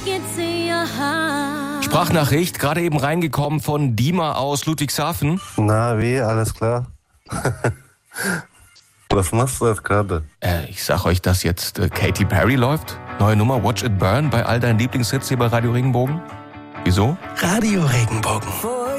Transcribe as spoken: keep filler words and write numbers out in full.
Sprachnachricht, gerade eben reingekommen von Dima aus Ludwigshafen. Na, wie? Alles klar? Was machst du jetzt gerade? Äh, ich sag euch, dass jetzt äh, Katy Perry läuft. Neue Nummer, Watch It Burn, bei all deinen Lieblingshits hier bei Radio Regenbogen. Wieso? Radio Regenbogen.